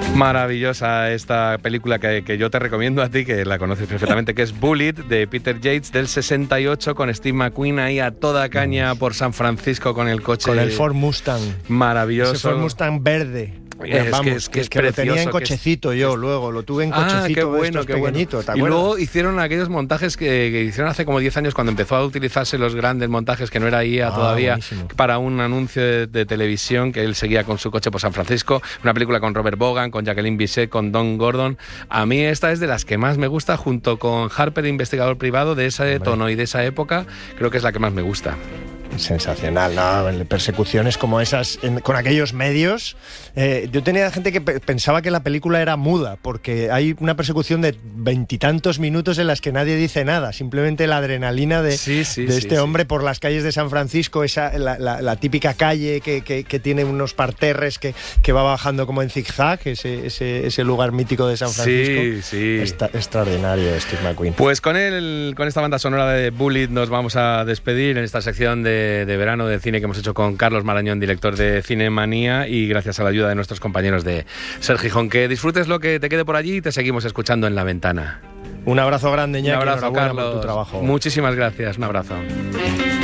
Maravillosa esta película que yo te recomiendo a ti, que la conoces perfectamente, que es Bullitt, de Peter Yates, del 68, con Steve McQueen ahí a toda caña por San Francisco con el coche. Con el Ford Mustang. Maravilloso. Ese Ford Mustang verde. Es que lo tenía en cochecito yo, luego lo tuve en cochecito. Qué bueno, qué pequeñito, bueno. ¿te acuerdas? Y luego hicieron aquellos montajes que hicieron hace como 10 años, cuando empezó a utilizarse los grandes montajes, que no era IA todavía, buenísimo. Para un anuncio de televisión, que él seguía con su coche por San Francisco, una película con Robert Vaughan, con Jacqueline Bisset, con Don Gordon. A mí esta es de las que más me gusta, junto con Harper, investigador privado, de ese tono y de esa época, creo que es la que más me gusta. Sensacional, ¿no? Persecuciones como esas con aquellos medios. Yo tenía gente que pensaba que la película era muda, porque hay una persecución de 20 minutos en las que nadie dice nada, simplemente la adrenalina de este hombre por las calles de San Francisco, la típica calle que tiene unos parterres que va bajando como en zigzag, ese lugar mítico de San Francisco. Sí. Extraordinario, Steve McQueen. Pues con esta banda sonora de Bullitt nos vamos a despedir en esta sección de verano de cine que hemos hecho con Carlos Marañón, director de Cinemanía, y gracias a la ayuda de nuestros compañeros de Ser Gijón. Que disfrutes lo que te quede por allí y te seguimos escuchando en La Ventana. Un abrazo grande, Iñaki. Un abrazo, Carlos. Por tu trabajo. Muchísimas gracias. Un abrazo.